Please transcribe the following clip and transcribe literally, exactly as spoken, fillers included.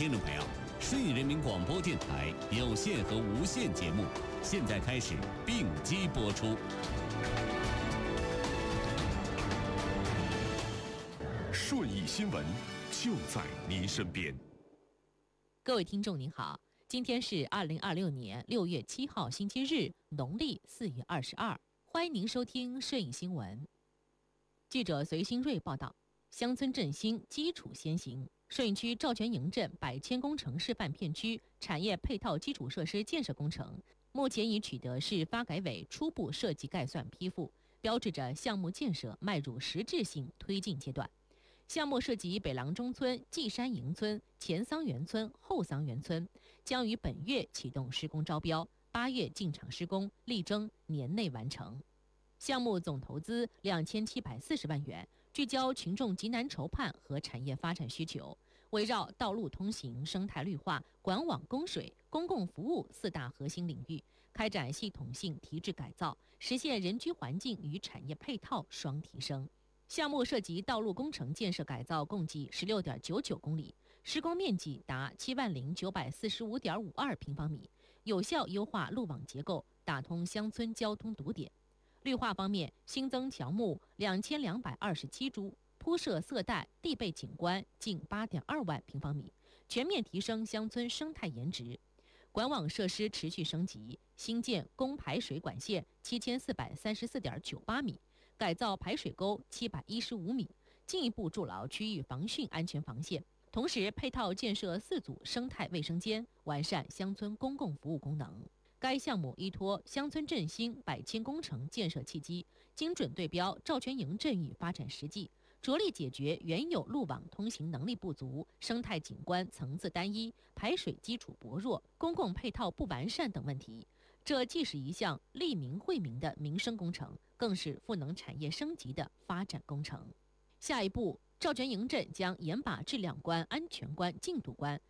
听众朋友，顺义人民广播电台有线和无线节目现在开始并机播出。 顺义新闻就在您身边。 各位听众您好，今天是二零二六年六月七号星期日，农历四月二十二，欢迎您收听顺义新闻。记者隋新瑞报道，乡村振兴基础先行。顺义区赵全营镇百千工程示范片区产业配套基础设施建设工程，目前已取得市发改委初步设计概算批复，标志着项目建设迈入实质性推进阶段。项目涉及北郎中村、稷山营村、前桑园村、后桑园村，将于本月启动施工招标，八月进场施工，力争年内完成。项目总投资两千七百四十万元，聚焦群众急难筹盼和产业发展需求，围绕道路通行、生态绿化、管网供水、公共服务四大核心领域，开展系统性提质改造，实现人居环境与产业配套双提升。项目涉及道路工程建设改造共计 十六点九九公里，施工面积达七万零九百四十五点五二平方米，有效优化路网结构，打通乡村交通堵点。绿化方面，新增乔木两千两百二十七株，铺设色带、地备景观近 八点二万平方米，全面提升乡村生态颜值。管网设施持续升级，新建供排水管线七千四百三十四点九八米，改造排水沟七百一十五米，进一步筑牢区域防汛安全防线。同时，配套建设四组生态卫生间，完善乡村公共服务功能。该项目依托乡村振兴百千工程建设契机，精准对标赵全营镇域发展实际，着力解决原有路网通行能力不足、生态景观层次单一、排水基础薄弱、公共配套不完善等问题。这既是一项利民惠民的民生工程，更是赋能产业升级的发展工程。下一步，赵全营镇将严把质量关、安全关、进度关，